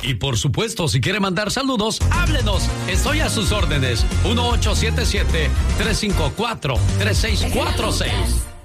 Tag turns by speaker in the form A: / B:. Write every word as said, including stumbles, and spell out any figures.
A: Y por supuesto, si quiere mandar saludos, háblenos. Estoy a sus órdenes. uno ocho siete siete, tres cinco cuatro, tres seis cuatro seis.